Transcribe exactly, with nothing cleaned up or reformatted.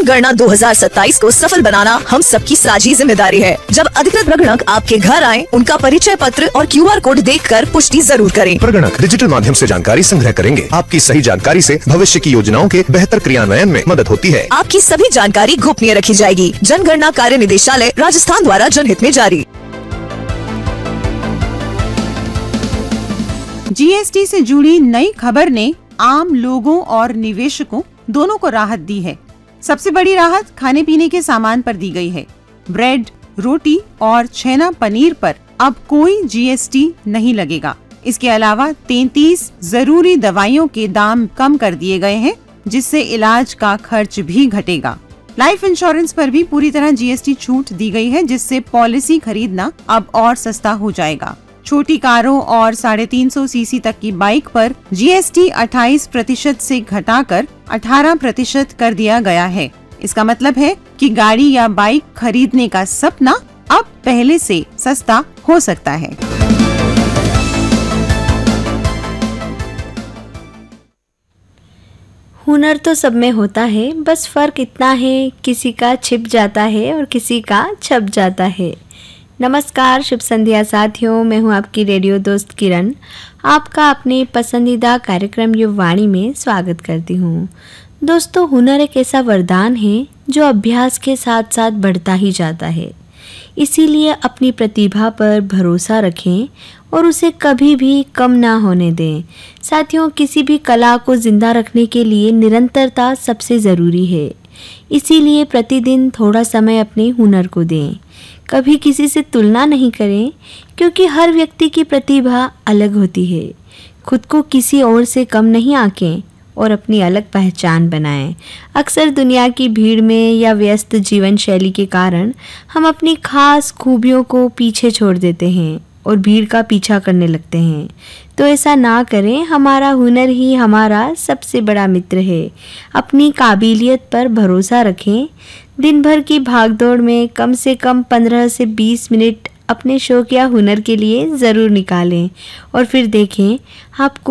जनगणना दो हज़ार सत्ताईस को सफल बनाना हम सबकी साझी जिम्मेदारी है। जब अधिकृत प्रगणक आपके घर आए, उनका परिचय पत्र और क्यू आर कोड देखकर पुष्टि जरूर करें। प्रगणक डिजिटल माध्यम से जानकारी संग्रह करेंगे। आपकी सही जानकारी से भविष्य की योजनाओं के बेहतर क्रियान्वयन में मदद होती है। आपकी सभी जानकारी गोपनीय रखी जाएगी। जनगणना कार्य निदेशालय राजस्थान द्वारा जनहित में जारी। जीएसटी से जुड़ी नई खबर ने आम लोगों और निवेशकों दोनों को राहत दी है। सबसे बड़ी राहत खाने पीने के सामान पर दी गई है। ब्रेड, रोटी और छेना पनीर पर अब कोई जीएसटी नहीं लगेगा। इसके अलावा तैंतीस जरूरी दवाइयों के दाम कम कर दिए गए हैं, जिससे इलाज का खर्च भी घटेगा। लाइफ इंश्योरेंस पर भी पूरी तरह जीएसटी छूट दी गई है, जिससे पॉलिसी खरीदना अब और सस्ता हो जाएगा। छोटी कारों और साढ़े तीन सौ सीसी तक की बाइक पर जीएसटी अट्ठाईस प्रतिशत से घटाकर अठारह प्रतिशत कर दिया गया है। इसका मतलब है कि गाड़ी या बाइक खरीदने का सपना अब पहले से सस्ता हो सकता है। हुनर तो सब में होता है, बस फर्क इतना है किसी का छिप जाता है और किसी का छप जाता है। नमस्कार, शुभ संध्या साथियों, मैं हूं आपकी रेडियो दोस्त किरण। आपका अपने पसंदीदा कार्यक्रम युववाणी में स्वागत करती हूं। दोस्तों, हुनर एक ऐसा वरदान है जो अभ्यास के साथ साथ बढ़ता ही जाता है। इसीलिए अपनी प्रतिभा पर भरोसा रखें और उसे कभी भी कम ना होने दें। साथियों, किसी भी कला को जिंदा रखने के लिए निरंतरता सबसे ज़रूरी है। इसीलिए प्रतिदिन थोड़ा समय अपने हुनर को दें। कभी किसी से तुलना नहीं करें, क्योंकि हर व्यक्ति की प्रतिभा अलग होती है। खुद को किसी और से कम नहीं आंकें और अपनी अलग पहचान बनाएं। अक्सर दुनिया की भीड़ में या व्यस्त जीवन शैली के कारण हम अपनी खास खूबियों को पीछे छोड़ देते हैं और भीड़ का पीछा करने लगते हैं। तो ऐसा ना करें। हमारा हुनर ही हमारा सबसे बड़ा मित्र है। अपनी काबिलियत पर भरोसा रखें। दिन भर की भागदौड़ में कम से कम पंद्रह से बीस मिनट अपने शौक या हुनर के लिए ज़रूर निकालें और फिर देखें आपको